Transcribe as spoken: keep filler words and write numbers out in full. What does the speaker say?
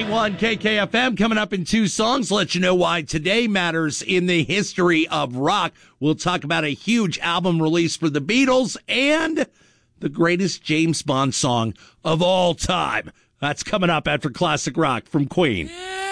point one K K F M coming up in two songs. Let you know why today matters in the history of rock. We'll talk about a huge album release for the Beatles and the greatest James Bond song of all time. That's coming up after classic rock from Queen. Yeah.